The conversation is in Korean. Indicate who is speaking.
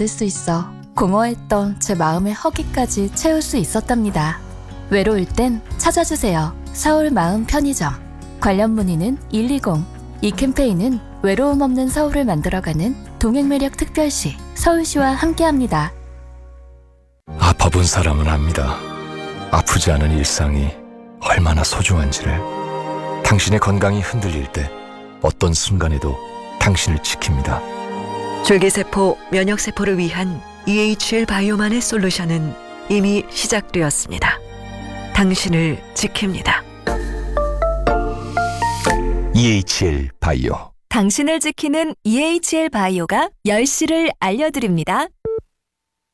Speaker 1: 받을 수 있어 공허했던 제 마음의 허기까지 채울 수 있었답니다. 외로울 땐 찾아주세요. 서울 마음 편의점. 관련 문의는 120. 이 캠페인은 외로움 없는 서울을 만들어가는 동행매력 특별시 서울시와 함께합니다.
Speaker 2: 아파본 사람은 압니다. 아프지 않은 일상이 얼마나 소중한지를. 당신의 건강이 흔들릴 때 어떤 순간에도 당신을 지킵니다.
Speaker 3: 줄기세포, 면역세포를 위한 EHL 바이오만의 솔루션은 이미 시작되었습니다. 당신을 지킵니다.
Speaker 2: EHL 바이오.
Speaker 1: 당신을 지키는 EHL 바이오가 10시를 알려드립니다.